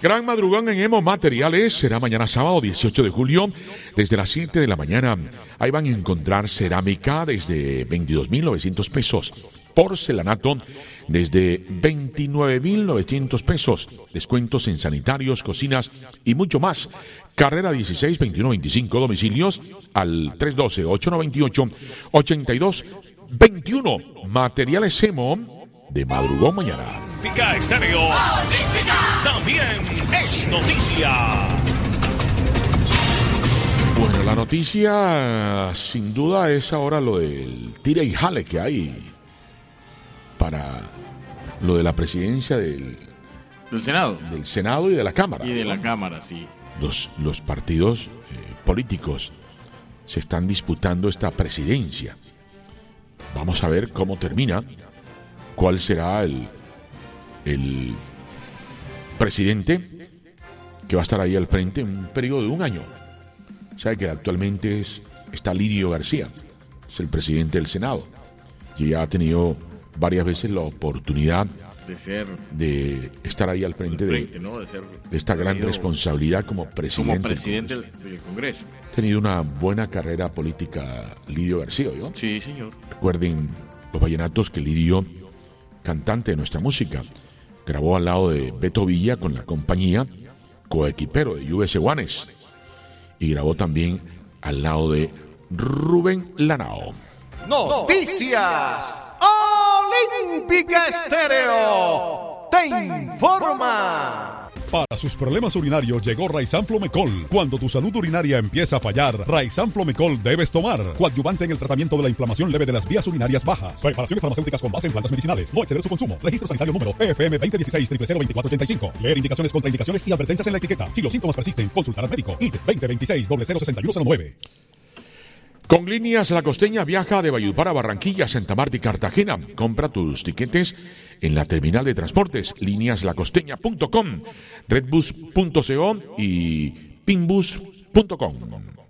Gran madrugón en Emo Materiales. Será mañana sábado 18 de julio desde las 7 de la mañana. Ahí van a encontrar cerámica desde 22.900 pesos. Porcelanato desde 29.900 pesos. Descuentos en sanitarios, cocinas y mucho más. Carrera 16 21 25. Domicilios al 312-898-8221. Materiales Emo de madrugón mañana. Olímpica Estéreo también es noticia. Bueno, la noticia sin duda es ahora lo del tira y jale que hay para lo de la presidencia del Senado y de la Cámara. Y de la Cámara, sí. Los partidos políticos se están disputando esta presidencia. Vamos a ver cómo termina, cuál será el presidente que va a estar ahí al frente en un periodo de un año. Sabe que actualmente está Lidio García, es el presidente del Senado, y ya ha tenido varias veces la oportunidad de estar ahí al frente, de esta gran responsabilidad como presidente del Congreso. Ha tenido una buena carrera política Lidio García, ¿no? Sí, señor. Recuerden los vallenatos que Lidio, cantante de nuestra música, grabó al lado de Beto Villa con la compañía coequipero de US Guanes, y grabó también al lado de Rubén Lanao. Noticias Olímpica Estéreo te informa. Para sus problemas urinarios llegó Raizan Flomecol. Cuando tu salud urinaria empieza a fallar, Raizan Flomecol debes tomar. Coadyuvante en el tratamiento de la inflamación leve de las vías urinarias bajas. Preparaciones farmacéuticas con base en plantas medicinales. No exceder su consumo. Registro sanitario número PFM 2016-002485. Leer indicaciones, contraindicaciones y advertencias en la etiqueta. Si los síntomas persisten, consultar al médico. ID 2026-006109. Con Líneas La Costeña viaja de Valledupar a Barranquilla, Santa Marta y Cartagena. Compra tus tiquetes en la terminal de transportes lineaslacosteña.com, redbus.co y pinbus.com.